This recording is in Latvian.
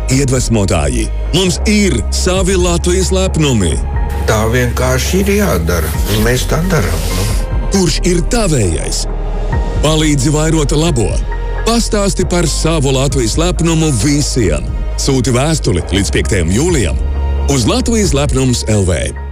iedvesmotāji. Mums ir savi Latvijas lepnumi. Tā vienkārši ir jādara, un mēs tā darām. Kurš ir tavējais? Palīdzi vairot labo. Pastāsti par savu Latvijas lepnumu visiem. Sūti vēstuli līdz 5. jūlijam uz Latvijas lepnums LV.